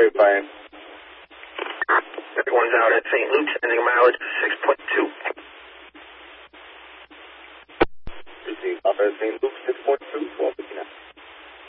fine. Everyone's out at St. Luke's, sending a mileage of 6.2. Received. Papa St. Luke, 6.2, 1259.